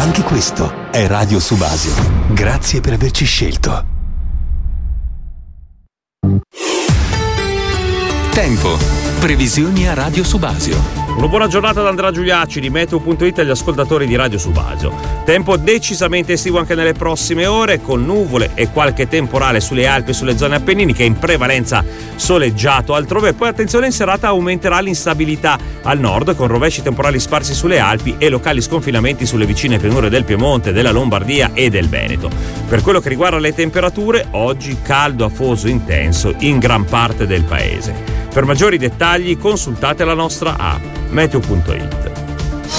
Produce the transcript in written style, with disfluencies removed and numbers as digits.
Anche questo è Radio Subasio. Grazie per averci scelto. Tempo. Previsioni a Radio Subasio. Una buona giornata da Andrea Giuliacci di Meteo.it agli ascoltatori di Radio Subasio. Tempo decisamente estivo anche nelle prossime ore, con nuvole e qualche temporale sulle Alpi e sulle zone appenniniche, in prevalenza soleggiato altrove. Poi attenzione, in serata aumenterà l'instabilità al nord, con rovesci temporali sparsi sulle Alpi e locali sconfinamenti sulle vicine pianure del Piemonte, della Lombardia e del Veneto. Per quello che riguarda le temperature, oggi caldo afoso intenso in gran parte del paese. Per maggiori dettagli consultate la nostra app Meteo.it.